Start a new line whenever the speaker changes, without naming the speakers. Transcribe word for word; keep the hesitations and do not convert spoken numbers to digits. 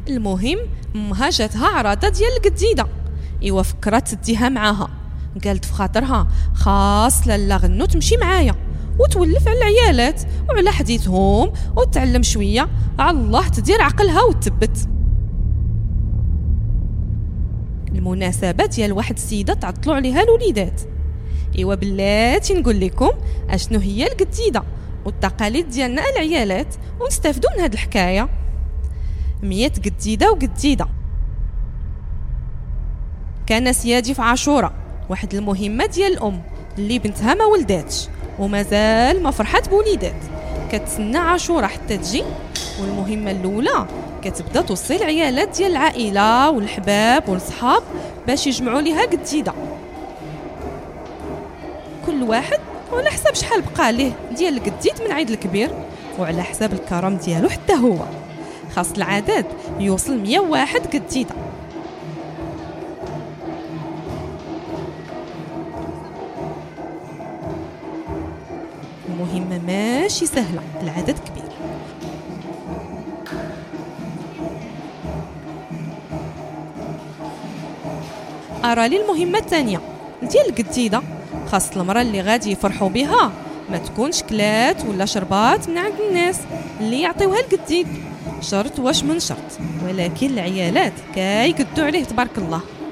المهم امها جاتها عراضه ديال القديده، ايوا فكرت تديها معاها، قالت في خاطرها خاص لاله غنو تمشي معايا وتولف على العيالات وعلى حديثهم وتعلم شويه، على الله تدير عقلها وتثبت. المناسبه ديال واحد السيده تعطلوا عليها الوليدات. ايوا بلاتي نقول لكم اشنو هي القديده والتقاليد ديالنا العيالات ونستافدوا من هاد الحكايه. مية قديده وقديده. كان سيادي في عاشوره واحد المهمه ديال الام اللي بنتها ما ولداتش ومازال ما فرحت بوليدات، كتسنى عاشوره حتى تجي، والمهمه الاولى كتبدا توصي العيالات ديال العائله والحباب والصحاب باش يجمعوا ليها قديده، كل واحد وعلى حساب شحال بقى ليه ديال القديد من عيد الكبير وعلى حساب الكرم ديالو حتى هو. خاص العدد يوصل مية وواحد قديده. المهمه ماشي سهله، العدد كبير. ارى لي المهمه الثانيه ديال القديده، خاص المراه اللي غادي يفرحوا بها ما تكونش كلات ولا شربات من عند الناس اللي يعطيوها القديد، شرط واش من شرط، ولكن العيالات كيقدوا عليه تبارك الله.